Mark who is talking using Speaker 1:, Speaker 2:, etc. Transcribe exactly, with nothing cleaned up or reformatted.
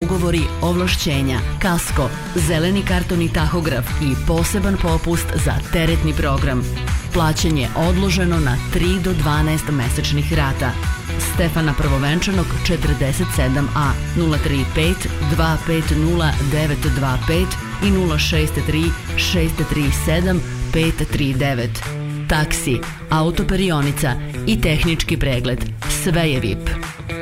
Speaker 1: ugovori, ovlašćenja, kasko, zeleni karton i tahograf i poseban popust za teretni program. Plaćanje odloženo na tri do dvanaest mesečnih rata. Stefana Prvovenčanog četrdeset sedam A, nula tri pet dva pet nula devet dva pet i nula šest tri šest tri sedam pet tri devet. Taksi, autoperionica i tehnički pregled. Sve je V I P.